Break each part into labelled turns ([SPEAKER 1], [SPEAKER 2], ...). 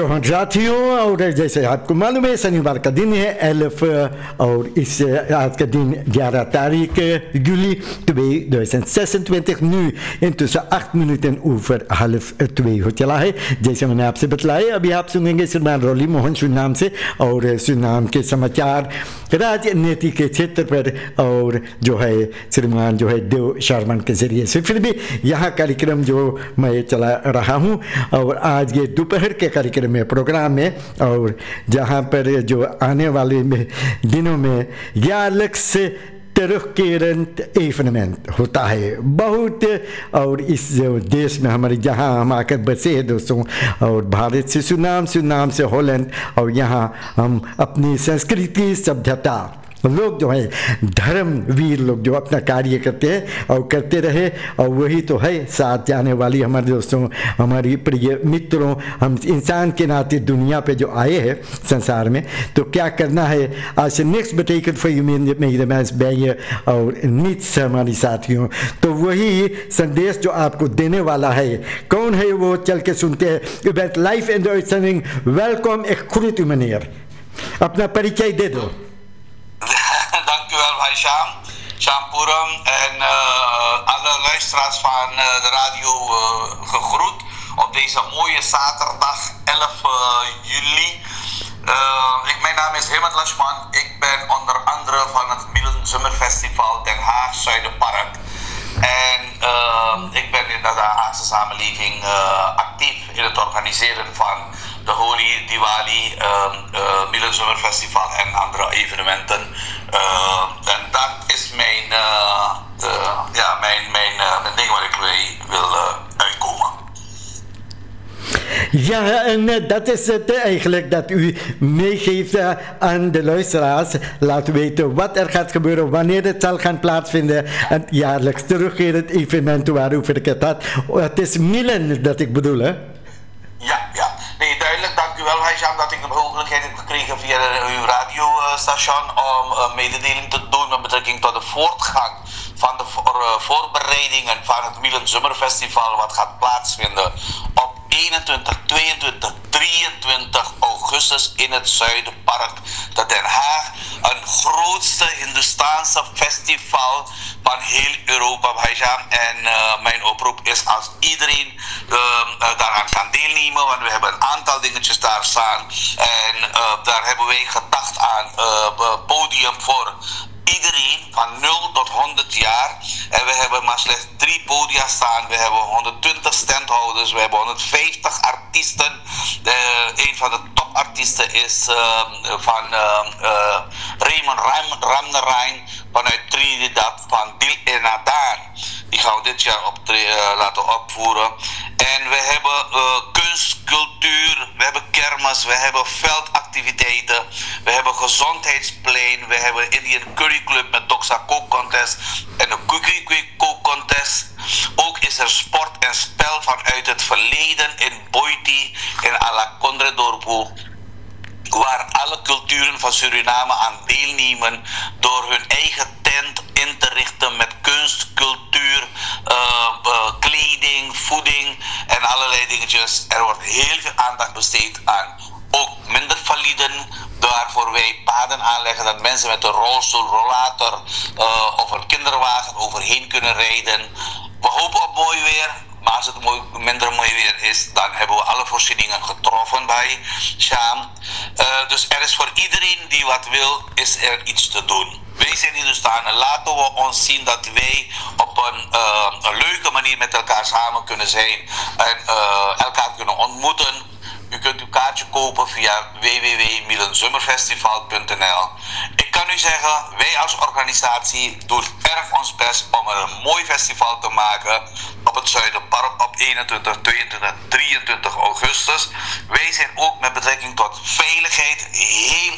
[SPEAKER 1] तो साथियों, और जैसे आपको मालूम है शनिवार का दिन है 11 और इस आज का दिन 11 तारीख juli 2026 nu intussen 8 minuten over 1:30 हो चला है। जैसे मैंने आपसे बतलाया, अभी आप सुनेंगे श्रीमान रॉली मोहन सुनाम से और सुनाम के समाचार राजनीति के क्षेत्र पर, और जो है श्रीमान जो है देव शर्मन के जरिए से। फिर भी यहाँ कार्यक्रम जो मैं चला रहा हूँ और आज ये दोपहर के कार्यक्रम में प्रोग्राम में, और जहाँ पर जो आने वाले दिनों में jaarlijks terugkerend evenement होता है बहुत, और इस देश में हमारे जहाँ हम आकर बसे हैं दोस्तों, और भारत से सुनाम से हॉलैंड, और यहाँ हम अपनी संस्कृति सभ्यता लोग जो है धर्मवीर लोग जो अपना कार्य करते हैं और करते रहे, और वही तो है साथ जाने वाली हमारे दोस्तों, हमारी प्रिय मित्रों। हम इंसान के नाते दुनिया पे जो आए हैं संसार में, तो क्या करना है। आज next betekent voor je meeste mensen bij je और niets हमारी साथियों, तो वही संदेश जो आपको देने वाला है, कौन है वो चल के सुनते हैं। U bent live in de uitzending, welkom, ik groet u meneer, अपना परिचय दे दो।
[SPEAKER 2] Dankjewel, Sham. Sham Puram en alle luisteraars van de radio gegroet op deze mooie zaterdag 11 juli. Mijn naam is Hemant Lashman. Ik ben onder andere van het Milan Zomerfestival Den Haag Zuiderpark. En ik ben in de Haagse samenleving actief in het organiseren van de Holi, Diwali, Milan Zomerfestival en andere evenementen. En dat is mijn ding waar ik mee wil uitkomen.
[SPEAKER 1] Ja, en dat is het eigenlijk dat u meegeeft aan de luisteraars. Laat weten wat er gaat gebeuren, wanneer het zal gaan plaatsvinden. Het jaarlijks terugkerend evenement waarover ik het had. Het is Milan dat ik bedoel, hè?
[SPEAKER 2] Ja. Nee, duidelijk. Dank u wel, Haisham, dat ik de mogelijkheid heb gekregen via uw radiostation om een mededeling te doen met betrekking tot de voortgang van de voorbereidingen van het Milan Zomerfestival, wat gaat plaatsvinden op 21, 22, 23 augustus in het Zuiderpark te Den Haag. Een grootste Hindoestaanse festival van heel Europa, Haisham. En mijn oproep is als iedereen daaraan kan deelnemen, want we hebben een aantal dingetjes daar staan. En daar hebben wij gedacht aan podium voor iedereen van 0 tot 100 jaar. En we hebben maar slechts 3 podia staan. We hebben 120 standhouders. We hebben 150 artiesten. Een van de topartiesten is van Raymond Ramnerijn vanuit Trinidad van Dil Enadaan. Die gaan we dit jaar laten opvoeren. En we hebben kunst, cultuur, we hebben kermis, we hebben veldactiviteiten, we hebben gezondheidsplein, we hebben Indian Curry Club met Doxa Cook Contest en de Cookie Cook Contest. Ook is er sport en spel vanuit het verleden in Boiti en Alakondredorpu, waar alle culturen van Suriname aan deelnemen door hun eigen tent in te richten met kunst, cultuur, kleding, voeding en allerlei dingetjes. Er wordt heel veel aandacht besteed aan ook minder validen, waarvoor wij paden aanleggen dat mensen met een rolstoel, rollator of een kinderwagen overheen kunnen rijden. We hopen op mooi weer. Maar als het minder mooi weer is, dan hebben we alle voorzieningen getroffen bij Sham. Dus er is voor iedereen die wat wil, is er iets te doen. Wij zijn Hindoestanen, laten we ons zien dat wij op een leuke manier met elkaar samen kunnen zijn en elkaar kunnen ontmoeten. U kunt uw kaartje kopen via www.milanzomerfestival.nl. Ik kan u zeggen, wij als organisatie doen erg ons best om er een mooi festival te maken op het Zuiderpark op 21, 22, 23 augustus. Wij zijn ook met betrekking tot veiligheid heel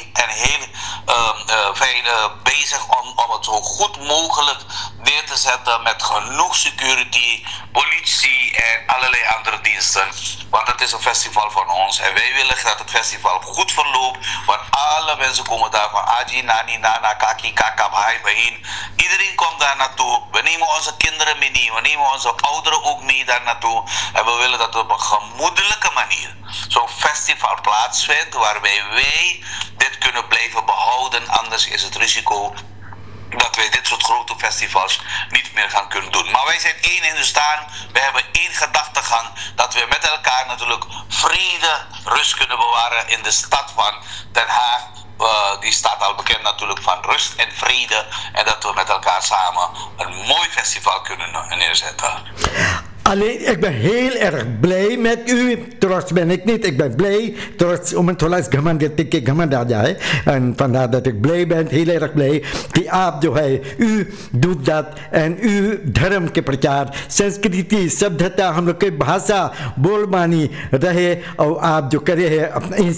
[SPEAKER 2] bezig om het zo goed mogelijk neer te zetten met genoeg security, politie en allerlei andere diensten. Want het is een festival van ons en wij willen dat het festival goed verloopt. Want alle mensen komen daar van Aji, Nani, Nana, Kaki, Kaka, Bahai, Bahin. Iedereen komt daar naartoe. We nemen onze kinderen mee, we nemen onze ouderen ook mee daar naartoe. En we willen dat op een gemoedelijke manier zo'n festival festival plaatsvindt, waarbij wij dit kunnen blijven behouden. Anders is het risico dat wij dit soort grote festivals niet meer gaan kunnen doen. Maar wij zijn één Hindustan, we hebben één gedachtegang, dat we met elkaar natuurlijk vrede, rust kunnen bewaren in de stad van Den Haag. Die staat al bekend natuurlijk van rust en vrede, en dat we met elkaar samen een mooi festival kunnen neerzetten.
[SPEAKER 1] Alleen, ik ben heel erg blij met u. Trots ben ik niet. Ik ben blij. Trots om het tolas gamanda. En vandaar dat ik blij ben. Heel erg blij. Die aap जो है, u doet dat. En u धर्म के प्रचार, संस्कृति, सभ्यता, हम लोग की भाषा, बोलबानी रहे. और आप जो करे हैं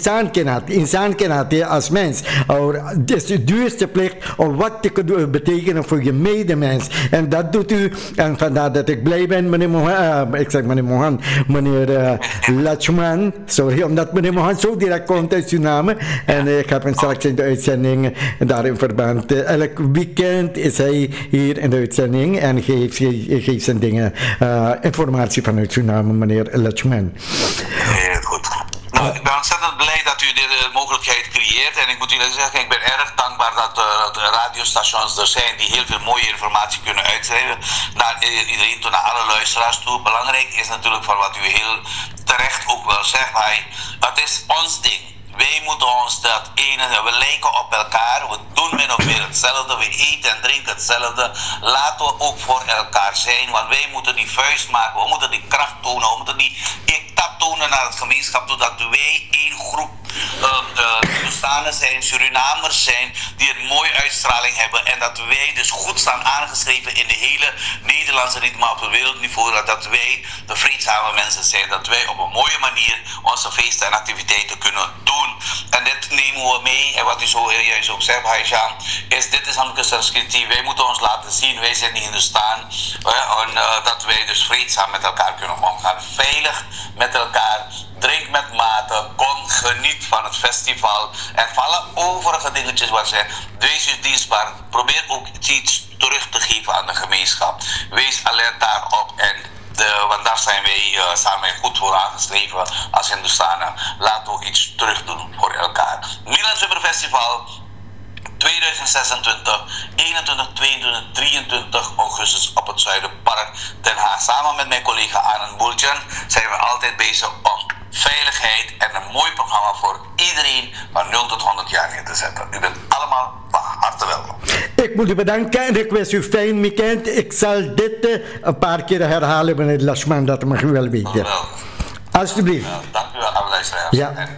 [SPEAKER 1] इंसान के नाते als mens. और de duurste plicht om wat te kunnen betekenen voor je medemens. En dat doet u. En vandaar dat ik blij ben, meneer Mohan. Ik zeg meneer Mohan, meneer Lachman, sorry, omdat meneer Mohan zo direct komt uit Suriname. En ik heb hem straks in de uitzending daar in verband. Elk weekend is hij hier in de uitzending en geeft zijn dingen, informatie vanuit Suriname, meneer Lachman.
[SPEAKER 2] Heel goed. Nou, ik ben ontzettend blij dat u deze mogelijkheid creëert. En ik moet jullie zeggen, ik ben erg dankbaar dat de radiostations er zijn die heel veel mooie informatie kunnen uitzenden naar iedereen toe, naar alle luisteraars toe. Belangrijk is natuurlijk van wat u heel terecht ook wel zegt, het is ons ding. Wij moeten ons dat ene, we lijken op elkaar, we doen min of meer hetzelfde, we eten en drinken hetzelfde. Laten we ook voor elkaar zijn, want wij moeten die vuist maken, we moeten die kracht tonen, we moeten die tap tonen naar het gemeenschap, zodat wij één groep Hindustanen zijn, Surinamers zijn, die een mooie uitstraling hebben en dat wij dus goed staan aangeschreven in de hele Nederlandse, niet maar op het wereldniveau, dat wij de vreedzame mensen zijn, dat wij op een mooie manier onze feesten en activiteiten kunnen doen. En dit nemen we mee, en wat u zo juist ook zegt, Haishan, dit is een Sanskriti. Wij moeten ons laten zien, wij zijn die Hindustan, en dat wij dus vreedzaam met elkaar kunnen omgaan, veilig met elkaar. Drink met mate, kom, geniet van het festival. En van alle overige dingetjes wat ze, wees u dienstbaar. Probeer ook iets terug te geven aan de gemeenschap. Wees alert daarop want daar zijn wij goed voor aangeschreven als Hindustanen. Laten we iets terug doen voor elkaar. Milan Super Festival 2026, 21, 22, 23 augustus op het Zuiderpark Den Haag. Samen met mijn collega Anand Boeltjan zijn we altijd bezig om veiligheid en een mooi programma voor iedereen van 0 tot 100 jaar neer te zetten. U bent allemaal van harte welkom.
[SPEAKER 1] Ik moet u bedanken en ik wens u fijn weekend. Ik zal dit een paar keer herhalen, meneer Lachman, dat mag u wel weten. Alsjeblieft.
[SPEAKER 2] Dank u wel, luisteraars.
[SPEAKER 1] Ja.